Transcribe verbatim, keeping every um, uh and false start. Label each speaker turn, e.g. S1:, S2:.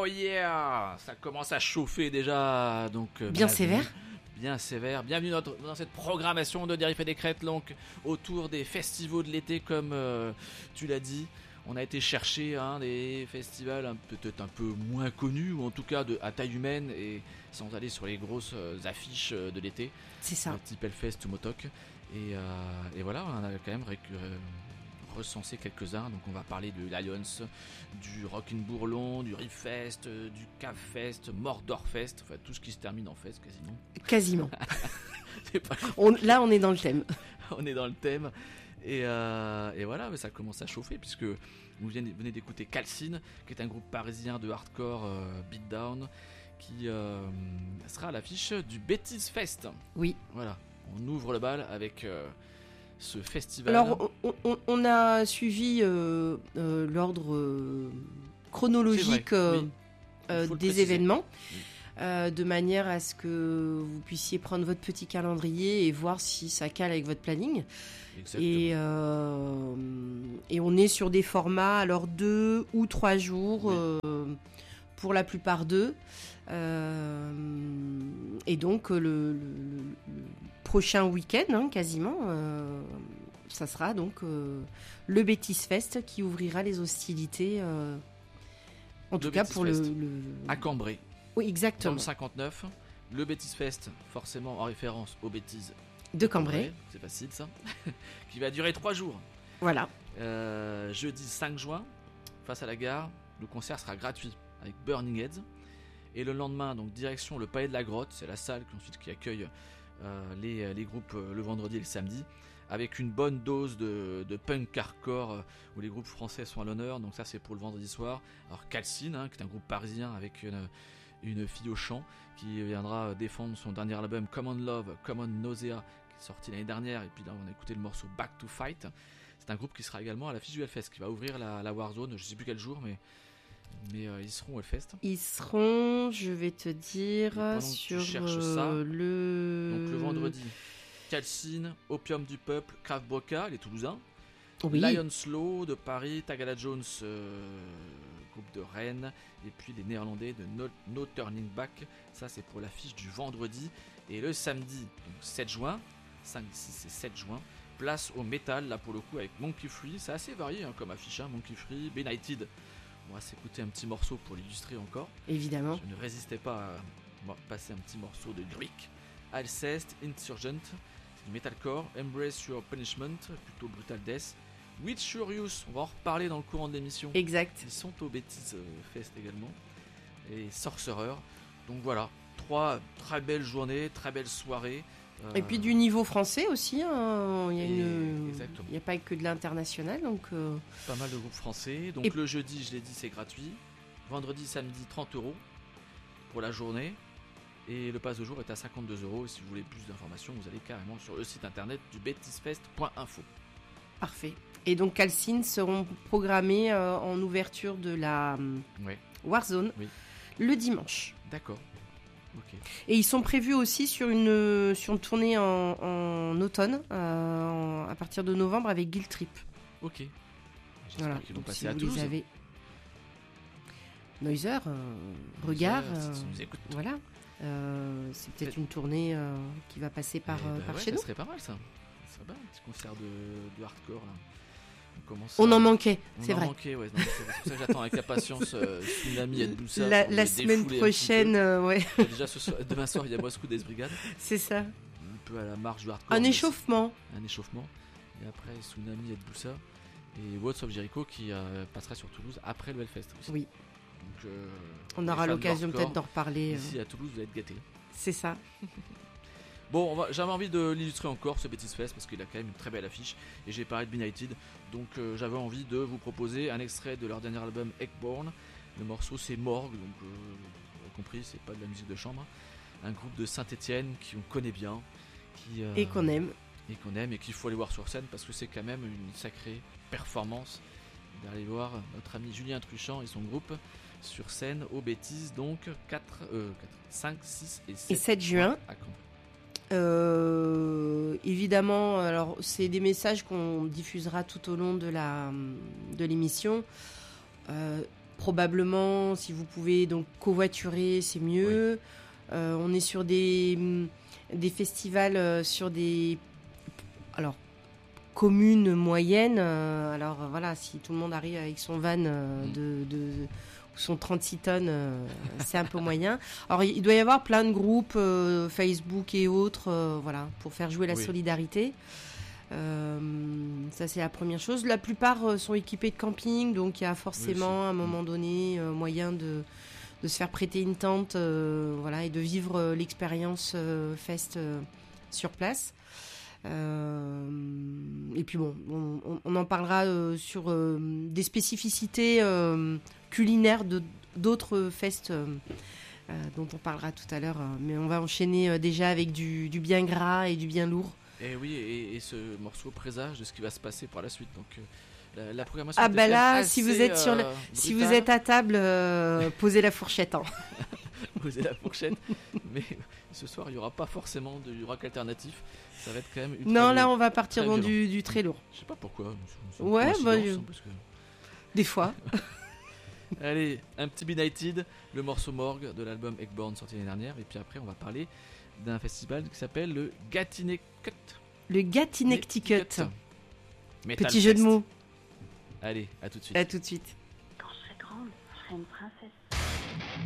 S1: Oh yeah, ça commence à chauffer déjà, donc euh,
S2: Bien
S1: bienvenue.
S2: sévère.
S1: Bien sévère. Bienvenue dans, notre- dans cette programmation de Dérive et Décrète, donc autour des festivals de l'été, comme euh, tu l'as dit. On a été chercher hein, des festivals un- peut-être un peu moins connus, ou en tout cas de, à taille humaine, et sans aller sur les grosses euh, affiches euh, de l'été,
S2: C'est ça.
S1: euh, type Hellfest ou Motok. Et, euh, et voilà, on a quand même récu- euh, recensé quelques-uns. Donc on va parler de l'Alliance, du Rockin' Bourlon, du Riffest, euh, du Cavfest, Mordorfest, enfin tout ce qui se termine en fest quasiment.
S2: Quasiment.
S1: C'est pas-
S2: On- là, on est dans le thème.
S1: on est dans le thème. Et, euh, et voilà, mais ça commence à chauffer puisque vous venez, venez d'écouter Calcine, qui est un groupe parisien de hardcore euh, beatdown, qui euh, sera à l'affiche du Bêtise Fest.
S2: Oui.
S1: Voilà, on ouvre le bal avec euh, ce festival.
S2: Alors, on, on- on a suivi euh, euh, l'ordre euh, chronologique
S1: C'est vrai,
S2: euh,
S1: oui.
S2: euh,
S1: Il faut le
S2: des
S1: préciser.
S2: événements,
S1: Oui.
S2: euh, de manière à ce que vous puissiez prendre votre petit calendrier et voir si ça cale avec votre planning.
S1: Exactement.
S2: Et, euh, et on est sur des formats, alors deux ou trois jours,
S1: Oui.
S2: euh, pour la plupart d'eux. Euh, et donc le, le- le prochain week-end, hein, quasiment, euh, ça sera donc euh, le Bêtise Fest qui ouvrira les hostilités. euh, en tout
S1: Le
S2: cas
S1: Bêtise
S2: pour le,
S1: Fest.
S2: le-
S1: À Cambrai,
S2: Oui,
S1: dans
S2: exactement.
S1: le cinquante-neuf, le Bêtise Fest, forcément en référence aux bêtises
S2: De Cambrai.
S1: c'est facile ça, qui va durer trois jours.
S2: Voilà.
S1: Euh, jeudi cinq juin, face à la gare, le concert sera gratuit avec Burning Heads. Et le lendemain, donc direction le Palais de la Grotte, c'est la salle qui, ensuite, qui accueille euh, les, les groupes euh, le vendredi et le samedi, avec une bonne dose de, de punk hardcore euh, où les groupes français sont à l'honneur. Donc ça c'est pour le vendredi soir. Alors Calcine, hein, qui est un groupe parisien avec une, une fille au chant qui viendra défendre son dernier album Common Love, Common Nausea, qui est sorti l'année dernière. Et puis là on a écouté le morceau Back to Fight. C'est un groupe qui sera également à l'affiche du Hellfest, qui va ouvrir la, la Warzone, je sais plus quel jour, mais, mais euh, ils seront au Hellfest.
S2: Ils seront, je vais te
S1: Et
S2: dire,
S1: pendant que tu
S2: sur
S1: cherches
S2: euh,
S1: ça,
S2: le...
S1: Donc le vendredi, Calcine, Opium du Peuple, Krav Broca, les Toulousains,
S2: Oui.
S1: Lion Slow de Paris, Tagada Jones, euh, groupe de Rennes, et puis les Néerlandais de No, No Turning Back. Ça c'est pour l'affiche du vendredi. Et le samedi, donc sept juin, cinq, six et sept juin, place au métal, là pour le coup avec Monkey Free. C'est assez varié hein, comme affiche, hein, Monkey Free, Benighted. On va s'écouter un petit morceau pour l'illustrer encore.
S2: Évidemment.
S1: Je ne résistais pas à bon, passer un petit morceau de Greek. Alceste, Insurgent, c'est du metalcore. Embrace Your Punishment, plutôt Brutal Death. Witch Furious, on va en reparler dans le courant de l'émission.
S2: Exact.
S1: Ils sont au Bêtise euh, Fest également. Et Sorcerer. Donc voilà, trois très belles journées, très belles soirées. Euh,
S2: Et puis du niveau français aussi, hein, il y a
S1: Et-
S2: une...
S1: exactement.
S2: il n'y a pas que de l'international, donc euh,
S1: Pas mal de groupes français. Donc
S2: Et-
S1: le jeudi, je l'ai dit, c'est gratuit. Vendredi, samedi, trente euros pour la journée. Et le pass de jour est à cinquante-deux euros. Et si vous voulez plus d'informations, vous allez carrément sur le site internet du bêtisefest point info.
S2: parfait. Et donc Calcine seront programmés euh, en ouverture de la euh,
S1: Ouais,
S2: Warzone
S1: Oui.
S2: le dimanche.
S1: d'accord. Ok.
S2: Et ils sont prévus aussi sur une, sur une tournée en, en automne, euh, en- à partir de novembre avec Guilt Trip.
S1: Ok. J'espère
S2: Voilà.
S1: qu'ils vont
S2: Donc,
S1: passer
S2: si
S1: à
S2: vous
S1: Toulouse.
S2: les avez. Noiser, euh, Regard,
S1: Si
S2: euh,
S1: tu nous écoutes.
S2: voilà. Euh, c'est peut-être
S1: Fait-
S2: une tournée euh, qui va passer par,
S1: Eh
S2: euh,
S1: ben
S2: par
S1: ouais,
S2: chez
S1: ça
S2: nous.
S1: serait pas mal ça. Ça serait bien, un petit concert de, de hardcore là. On, commence
S2: On
S1: à-
S2: en manquait,
S1: on
S2: c'est
S1: en
S2: vrai.
S1: manquait, ouais. Non, c'est pour ça que j'attends avec impatience euh, Tsunami et Boussa.
S2: La,
S1: pour
S2: la
S1: me
S2: semaine
S1: défouler un petit
S2: prochaine, euh, ouais,
S1: peu. Déjà ce soir, demain soir, il y a Moscou Death Brigade.
S2: c'est ça.
S1: Un peu à la marge du hardcore.
S2: Un
S1: mais
S2: échauffement.
S1: c'est Un échauffement. Et après Tsunami et Boussa. Et What's of Jericho qui euh, passera sur Toulouse après le Hellfest aussi.
S2: Oui.
S1: Donc, euh,
S2: On
S1: les
S2: aura
S1: fans de
S2: l'occasion
S1: hardcore,
S2: peut-être d'en reparler. euh,
S1: Ici à Toulouse, vous allez être gâtés.
S2: C'est ça.
S1: Bon, on va- j'avais envie de l'illustrer encore ce Bêtise Fest parce qu'il a quand même une très belle affiche et j'ai parlé de Benighted, donc euh, j'avais envie de vous proposer un extrait de leur dernier album Eggborn. Le morceau c'est Morgue, donc euh, vous avez compris, c'est pas de la musique de chambre. Un groupe de Saint-Étienne qui on connaît bien, qui euh,
S2: Et qu'on aime.
S1: et qu'on aime et qu'il faut aller voir sur scène parce que c'est quand même une sacrée performance d'aller voir notre ami Julien Truchant et son groupe sur scène aux Bêtises, donc quatre, euh, quatre, cinq, six et sept,
S2: Et sept juin.
S1: à Caen.
S2: Euh, évidemment, alors c'est des messages qu'on diffusera tout au long de la de l'émission. Euh, probablement, si vous pouvez donc covoiturer, c'est mieux. Oui. Euh, on est sur des, des festivals, euh, sur des alors, communes moyennes. Euh, alors euh, voilà, si tout le monde arrive avec son van euh, de, de, de son trente-six tonnes, euh, c'est un peu moyen. Alors il doit y avoir plein de groupes euh, Facebook et autres, euh, voilà, pour faire jouer la oui. solidarité. Euh, ça c'est la première chose. La plupart euh, sont équipés de camping, donc il y a forcément oui, à un moment donné euh, moyen de, de se faire prêter une tente, euh, voilà, et de vivre euh, l'expérience euh, Fest euh, sur place. Euh, et puis bon, on, on en parlera euh, sur euh, des spécificités euh, culinaires de, d'autres fests euh, euh, dont on parlera tout à l'heure. Euh, mais on va enchaîner euh, déjà avec du, du bien gras et du bien lourd.
S1: Et oui, et, et ce morceau présage de ce qui va se passer par la suite. Donc euh, la, la programmation.
S2: Ah bah là, assez, si vous êtes sur le, euh, si vous êtes à table, euh, posez la fourchette. Hein.
S1: Posez la fourchette. Mais ce soir, il y aura pas forcément de, du rock alternatif. Ça va être quand même.
S2: Non, là, on va partir dans du, du très lourd.
S1: Je sais pas pourquoi.
S2: C'est ouais, bah, je... parce que... des fois.
S1: Allez, un petit Benighted, le morceau Morgue de l'album Eggborn sorti l'année dernière. Et puis après, on va parler d'un festival qui s'appelle le Gatinecut.
S2: Le Gatinecut. Petit jeu de mots.
S1: Allez, à tout de suite.
S2: À tout de suite.
S3: Quand je serai grande, je serai une princesse.